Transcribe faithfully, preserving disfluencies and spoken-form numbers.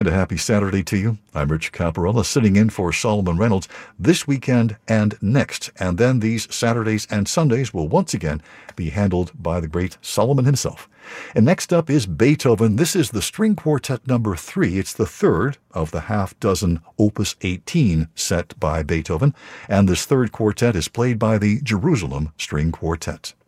And a happy Saturday to you. I'm Rich Caparella, sitting in for Solomon Reynolds this weekend and next. And then these Saturdays and Sundays will once again be handled by the great Solomon himself. And next up is Beethoven. This is the String Quartet number three. It's the third of the half-dozen Opus eighteen set by Beethoven. And this third quartet is played by the Jerusalem String Quartet.